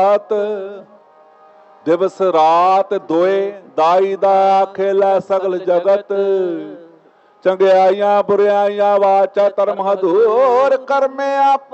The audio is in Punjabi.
ਰਾਤ ਦਿਵਸ ਰਾਤ ਦੋਏ ਦਾਈ ਦਾ ਖੇਲਾ ਸਗਲ ਜਗਤ। ਚੰਗਿਆਈਆਂ ਬੁਰਿਆਈਆਂ ਵਾਚਾ ਧਰਮ ਹਦੂਰ ਕਰਮੇ ਆਪ